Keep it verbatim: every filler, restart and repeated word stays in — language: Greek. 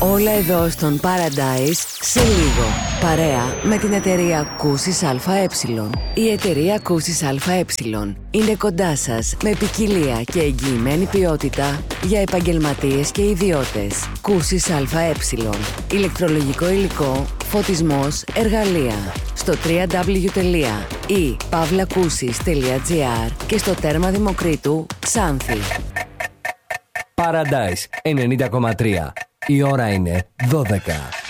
Όλα εδώ στον Paradise σε λίγο. Παρέα με την εταιρεία Κούσης ΑΕ. Η εταιρεία Κούσης ΑΕ είναι κοντά σας με ποικιλία και εγγυημένη ποιότητα για επαγγελματίες και ιδιώτες. Κούσης ΑΕ. Ηλεκτρολογικό υλικό, φωτισμός, εργαλεία. Στο double-u double-u double-u τελεία i pavlakusis τελεία gr και στο Τέρμα Δημοκρίτου, Ξάνθη. Paradise ενενήντα κόμμα τρία. Η ώρα είναι δώδεκα.